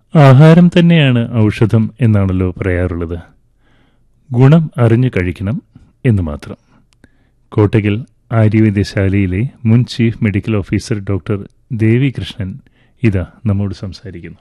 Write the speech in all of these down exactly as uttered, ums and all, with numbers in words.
ആഹാരം തന്നെയാണ് ഔഷധം എന്നാണല്ലോ പറയാറുള്ളത്. ഗുണം അറിഞ്ഞു കഴിക്കണം എന്ന് മാത്രം. കോട്ടയ്ക്കൽ ആര്യവൈദ്യശാലയിലെ മുൻ ചീഫ് മെഡിക്കൽ ഓഫീസർ ഡോക്ടർ ദേവി കൃഷ്ണൻ ഇതാ നമ്മോട് സംസാരിക്കുന്നു.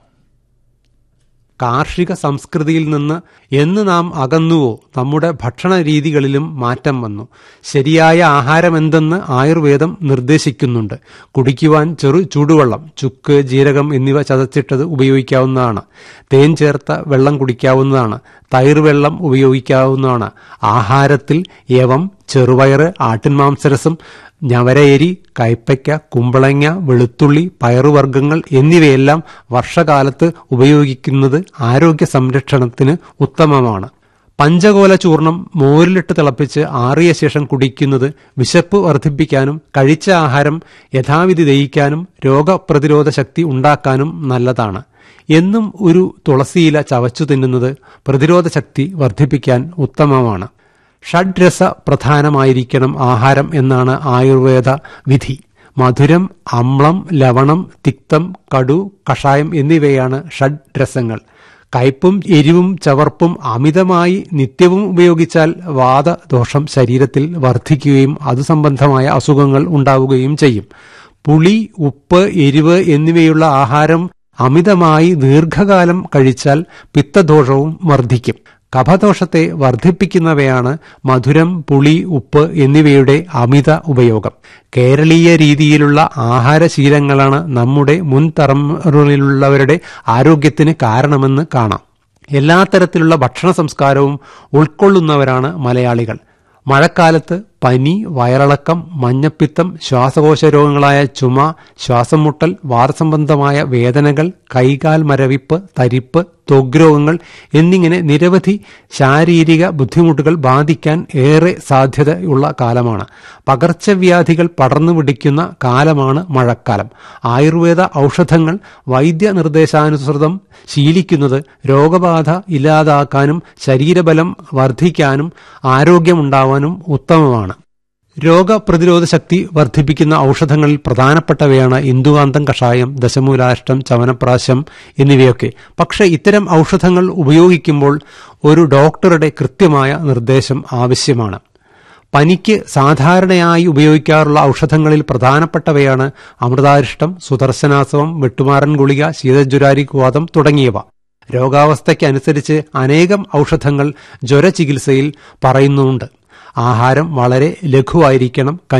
കാർഷിക സംസ്കൃതിയിൽ നിന്ന് എന്ന് നാം അകന്നുവോ നമ്മുടെ ഭക്ഷണ രീതികളിലും മാറ്റം വന്നു. ശരിയായ ആഹാരമെന്തെന്ന് ആയുർവേദം നിർദ്ദേശിക്കുന്നുണ്ട്. കുടിക്കുവാൻ ചെറു ചൂടുവെള്ളം, ചുക്ക്, ജീരകം എന്നിവ ചതച്ചിട്ടത് ഉപയോഗിക്കാവുന്നതാണ്. തേൻ ചേർത്ത വെള്ളം കുടിക്കാവുന്നതാണ്. തൈർ വെള്ളം ഉപയോഗിക്കാവുന്നതാണ്. ആഹാരത്തിൽ യവം, ചെറുപയറ്, ആട്ടിൻമാംസരസം, ഞവരയരി, കൈപ്പയ്ക്ക, കുമ്പളങ്ങ, വെളുത്തുള്ളി, പയറുവർഗ്ഗങ്ങൾ എന്നിവയെല്ലാം വർഷകാലത്ത് ഉപയോഗിക്കുന്നത് ആരോഗ്യ സംരക്ഷണത്തിന് ഉത്തമമാണ്. പഞ്ചകോല ചൂർണം മോരിലിട്ട് തിളപ്പിച്ച് ആറിയ ശേഷം കുടിക്കുന്നത് വിശപ്പ് വർദ്ധിപ്പിക്കാനും കഴിച്ച ആഹാരം യഥാവിധി ദഹിക്കാനും രോഗപ്രതിരോധ ശക്തി ഉണ്ടാക്കാനും നല്ലതാണ്. എന്നും ഒരു തുളസിയില ചവച്ചു തിന്നുന്നത് പ്രതിരോധ ശക്തി വർദ്ധിപ്പിക്കാൻ ഉത്തമമാണ്. ഷഡ്രസ പ്രധാനമായിരിക്കണം ആഹാരം എന്നാണ് ആയുർവേദ വിധി. മധുരം, അമ്ളം, ലവണം, തിക്തം, കടു, കഷായം എന്നിവയാണ് ഷഡ്രസങ്ങൾ. കയ്പും എരിവും ചവർപ്പും അമിതമായി നിത്യവും ഉപയോഗിച്ചാൽ വാതദോഷം ശരീരത്തിൽ വർദ്ധിക്കുകയും അതുസംബന്ധമായ അസുഖങ്ങൾ ഉണ്ടാവുകയും ചെയ്യും. പുളി, ഉപ്പ്, എരിവ് എന്നിവയുള്ള ആഹാരം അമിതമായി ദീർഘകാലം കഴിച്ചാൽ പിത്തദോഷവും വർദ്ധിക്കും. കഫദോഷത്തെ വർദ്ധിപ്പിക്കുന്നവയാണ് മധുരം, പുളി, ഉപ്പ് എന്നിവയുടെ അമിത ഉപയോഗം. കേരളീയ രീതിയിലുള്ള ആഹാരശീലങ്ങളാണ് നമ്മുടെ മുൻ തലമുറയിലുള്ളവരുടെ ആരോഗ്യത്തിന് കാരണമെന്ന് കാണാം. എല്ലാ തരത്തിലുള്ള ഭക്ഷണ സംസ്കാരവും ഉൾക്കൊള്ളുന്നവരാണ് മലയാളികൾ. മഴക്കാലത്ത് പനി, വയറിളക്കം, മഞ്ഞപ്പിത്തം, ശ്വാസകോശ രോഗങ്ങളായ ചുമ, ശ്വാസം മുട്ടൽ, വാതസംബന്ധമായ വേദനകൾ, കൈകാൽ മരവിപ്പ്, തരിപ്പ്, ത്വഗ് രോഗങ്ങൾ എന്നിങ്ങനെ നിരവധി ശാരീരിക ബുദ്ധിമുട്ടുകൾ ബാധിക്കാൻ ഏറെ സാധ്യതയുള്ള കാലമാണ്. പകർച്ചവ്യാധികൾ പടർന്നു പിടിക്കുന്ന കാലമാണ് മഴക്കാലം. ആയുർവേദ ഔഷധങ്ങൾ വൈദ്യ നിർദ്ദേശാനുസൃതം ശീലിക്കുന്നത് രോഗബാധ ഇല്ലാതാക്കാനും ശരീരബലം വർദ്ധിക്കാനും ആരോഗ്യമുണ്ടാവാനും ഉത്തമമാണ്. രോഗപ്രതിരോധ ശക്തി വർദ്ധിപ്പിക്കുന്ന ഔഷധങ്ങളിൽ പ്രധാനപ്പെട്ടവയാണ് ഇന്ദുകാന്തം കഷായം, ദശമൂലാഷ്ടം, ചവനപ്രാശം എന്നിവയൊക്കെ. പക്ഷെ ഇത്തരം ഔഷധങ്ങൾ ഉപയോഗിക്കുമ്പോൾ ഒരു ഡോക്ടറുടെ കൃത്യമായ നിർദ്ദേശം ആവശ്യമാണ്. പനിക്ക് സാധാരണയായി ഉപയോഗിക്കാറുള്ള ഔഷധങ്ങളിൽ പ്രധാനപ്പെട്ടവയാണ് അമൃതാരിഷ്ടം, സുദർശനാസവം, വെട്ടുമാറൻ ഗുളിക, ശീതജ്വരാരിവാതം തുടങ്ങിയവ. രോഗാവസ്ഥയ്ക്കനുസരിച്ച് അനേകം ഔഷധങ്ങൾ ജ്വരചികിത്സയിൽ പറയുന്നുണ്ട്. ആഹാരം വളരെ ലഘുവായിരിക്കണം.